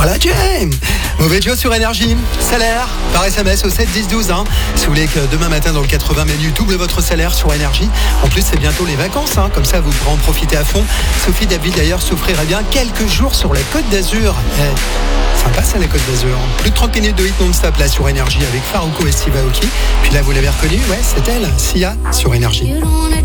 la jam. Mauvais Joe sur Énergie. Salaire par SMS au 7 10 12. Si vous voulez que demain matin dans le 80 minutes double votre salaire sur Énergie. En plus c'est bientôt les vacances, comme ça vous pourrez en profiter à fond. Sophie David d'ailleurs s'offrira bien quelques jours sur la Côte d'Azur. Sympa ça la Côte d'Azur. Plus de 30 minutes de hit non-stop là sur Énergie avec Farouko et Steve Aoki. Puis là vous l'avez reconnu, ouais c'est elle, Sia sur Énergie.